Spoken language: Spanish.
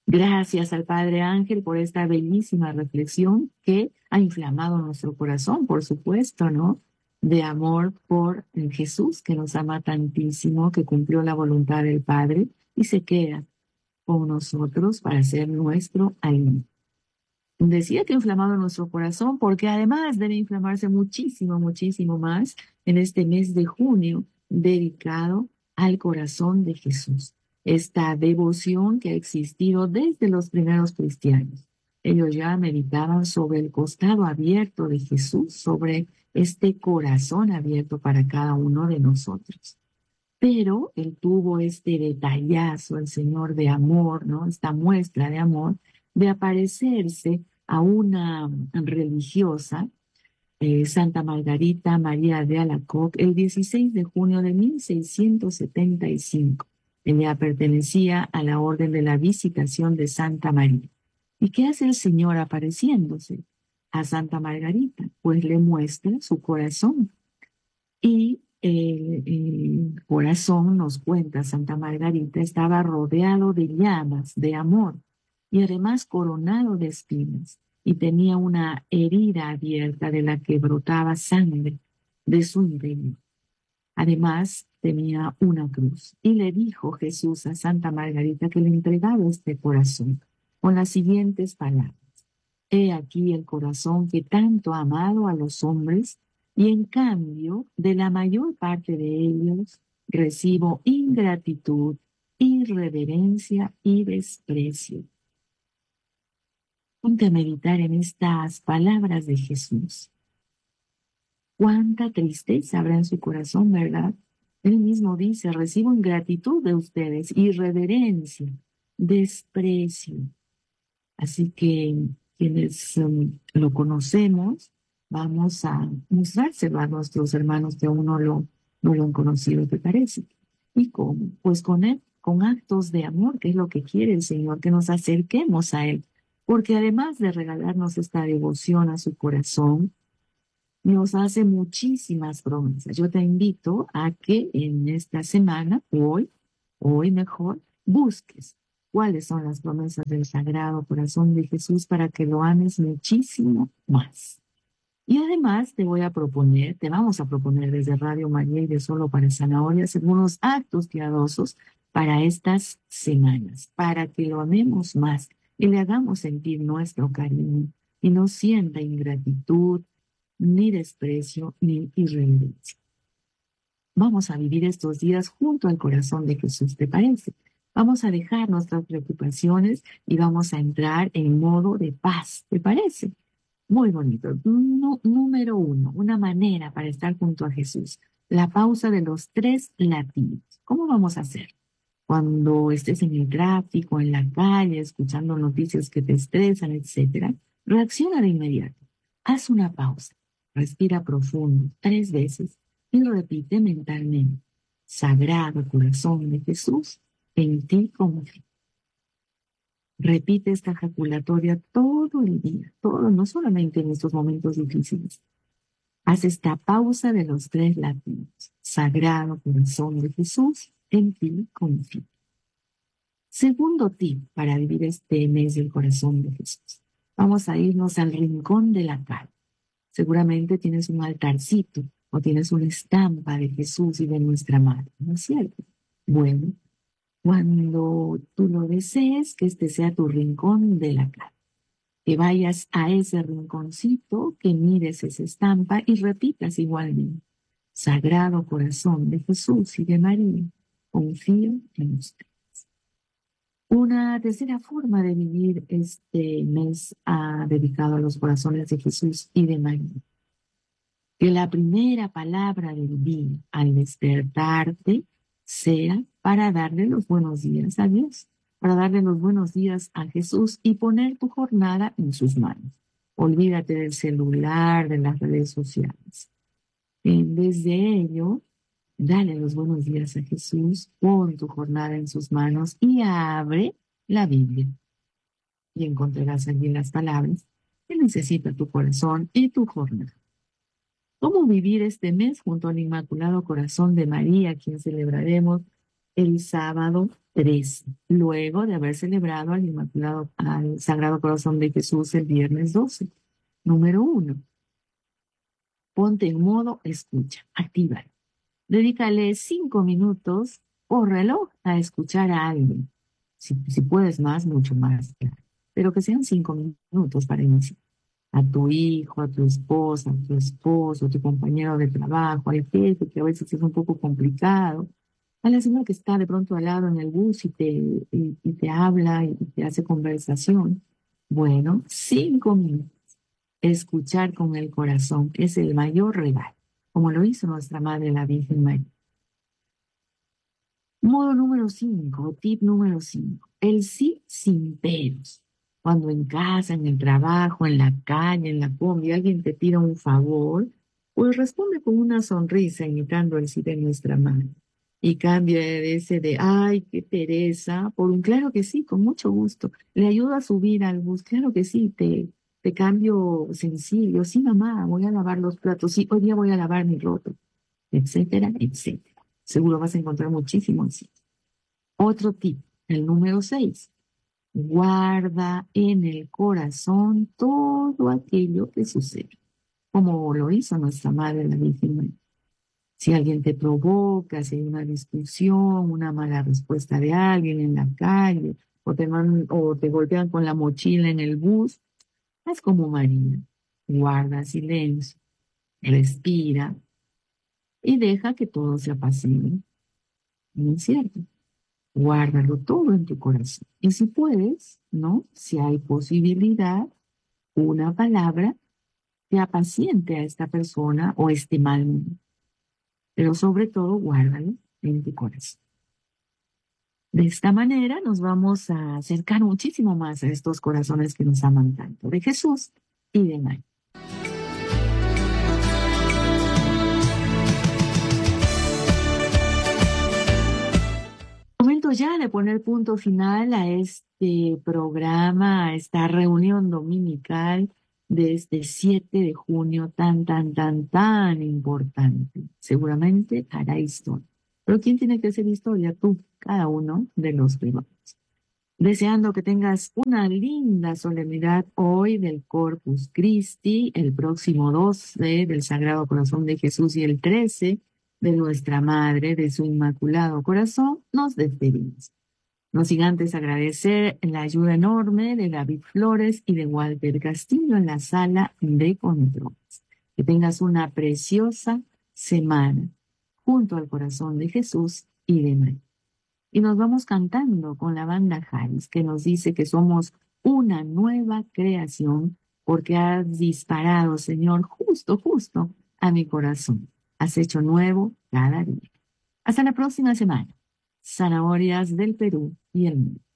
Gracias al Padre Ángel por esta bellísima reflexión que ha inflamado nuestro corazón, por supuesto, ¿no? De amor por el Jesús que nos ama tantísimo, que cumplió la voluntad del Padre y se queda con nosotros para ser nuestro alimento. Decía que ha inflamado nuestro corazón porque además debe inflamarse muchísimo, muchísimo más en este mes de junio dedicado al corazón de Jesús. Esta devoción que ha existido desde los primeros cristianos. Ellos ya meditaban sobre el costado abierto de Jesús, sobre este corazón abierto para cada uno de nosotros. Pero él tuvo este detallazo, el Señor de amor, ¿no? Esta muestra de amor, de aparecerse a una religiosa, Santa Margarita María de Alacoque, el 16 de junio de 1675. Ella pertenecía a la Orden de la Visitación de Santa María. ¿Y qué hace el Señor apareciéndose a Santa Margarita? Pues le muestra su corazón y el corazón, nos cuenta Santa Margarita, estaba rodeado de llamas, de amor, y además coronado de espinas, y tenía una herida abierta de la que brotaba sangre de su interior. Además, tenía una cruz. Y le dijo Jesús a Santa Margarita que le entregaba este corazón con las siguientes palabras. He aquí el corazón que tanto ha amado a los hombres, y en cambio de la mayor parte de ellos recibo ingratitud, irreverencia y desprecio. Ponte a meditar en estas palabras de Jesús. Cuánta tristeza habrá en su corazón, ¿verdad? Él mismo dice, recibo ingratitud de ustedes, irreverencia, desprecio. Así que quienes lo conocemos, vamos a mostrárselo a nuestros hermanos que aún no lo han conocido, ¿te parece? ¿Y cómo? Pues con él, con actos de amor, que es lo que quiere el Señor, que nos acerquemos a Él. Porque además de regalarnos esta devoción a su corazón, nos hace muchísimas promesas. Yo te invito a que en esta semana, hoy mejor, busques cuáles son las promesas del Sagrado Corazón de Jesús para que lo ames muchísimo más. Y además te vamos a proponer desde Radio María y de Solo para Zanahorias algunos actos piadosos para estas semanas, para que lo amemos más y le hagamos sentir nuestro cariño y no sienta ingratitud, ni desprecio, ni irreverencia. Vamos a vivir estos días junto al corazón de Jesús, ¿te parece? Vamos a dejar nuestras preocupaciones y vamos a entrar en modo de paz, ¿te parece? Muy bonito. Número uno, una manera para estar junto a Jesús. La pausa de los 3 latidos. ¿Cómo vamos a hacer? Cuando estés en el tráfico, en la calle, escuchando noticias que te estresan, etcétera, reacciona de inmediato. Haz una pausa. Respira profundo 3 veces y repite mentalmente. Sagrado corazón de Jesús, en ti confío. Repite esta ejaculatoria todo el día, todo, no solamente en estos momentos difíciles. Haz esta pausa de los 3 latidos. Sagrado corazón de Jesús, en ti confío. Segundo tip para vivir este mes del corazón de Jesús. Vamos a irnos al rincón de la calle. Seguramente tienes un altarcito o tienes una estampa de Jesús y de nuestra Madre, ¿no es cierto? Bueno, cuando tú lo desees, que este sea tu rincón de la calle. Que vayas a ese rinconcito, que mires esa estampa y repitas igualmente. Sagrado corazón de Jesús y de María, confío en usted. Una tercera forma de vivir este mes dedicado a los corazones de Jesús y de María. Que la primera palabra del día al despertarte sea para darle los buenos días a Dios, para darle los buenos días a Jesús y poner tu jornada en sus manos. Olvídate del celular, de las redes sociales. En vez de ello, dale los buenos días a Jesús, pon tu jornada en sus manos y abre la Biblia. Y encontrarás allí las palabras que necesita tu corazón y tu jornada. ¿Cómo vivir este mes junto al Inmaculado Corazón de María, a quien celebraremos el sábado 13, luego de haber celebrado al Sagrado Corazón de Jesús el viernes 12. Número 1, ponte en modo escucha, activa. Dedícale 5 minutos por reloj a escuchar a alguien. Si puedes más, mucho más, claro. Pero que sean 5 minutos para iniciar. A tu hijo, a tu esposa, a tu esposo, a tu compañero de trabajo, al jefe, que a veces es un poco complicado, a la señora que está de pronto al lado en el bus y te habla y te hace conversación. Bueno, 5 minutos. Escuchar con el corazón es el mayor regalo, como lo hizo nuestra Madre la Virgen María. Modo número 5, tip número 5, el sí sin peros. Cuando en casa, en el trabajo, en la calle, en la combi, alguien te pida un favor, pues responde con una sonrisa imitando el sí de nuestra madre. Y cambia de ese de, ay, qué pereza, por un claro que sí, con mucho gusto. Le ayudo a subir al bus, claro que sí, te cambio sencillo. Sí, mamá, voy a lavar los platos. Sí, hoy día voy a lavar mi ropa, etcétera, etcétera. Seguro vas a encontrar muchísimo así. Otro tip, el número 6. Guarda en el corazón todo aquello que sucede, como lo hizo nuestra Madre la Virgen María. Si alguien te provoca, si hay una discusión, una mala respuesta de alguien en la calle, o te golpean con la mochila en el bus, haz como María. Guarda silencio, respira y deja que todo se apacigüe. ¿No es cierto? Guárdalo todo en tu corazón. Y si puedes, ¿no? Si hay posibilidad, una palabra que apaciente a esta persona o este mal momento. Pero sobre todo, guárdalo en tu corazón. De esta manera nos vamos a acercar muchísimo más a estos corazones que nos aman tanto, de Jesús y de María. Momento ya de poner punto final a este programa, a esta reunión dominical de este 7 de junio tan importante. Seguramente hará historia. Pero ¿quién tiene que hacer historia? Tú, cada uno de los privados. Deseando que tengas una linda solemnidad hoy del Corpus Christi, el próximo 12 del Sagrado Corazón de Jesús y el 13 de nuestra Madre, de su Inmaculado Corazón, nos despedimos. No sin antes agradecer la ayuda enorme de David Flores y de Walter Castillo en la sala de controles. Que tengas una preciosa semana junto al corazón de Jesús y de María. Y nos vamos cantando con la banda Jaris, que nos dice que somos una nueva creación porque has disparado, Señor, justo a mi corazón. Has hecho nuevo cada día. Hasta la próxima semana. Zanahorias del Perú y el mundo.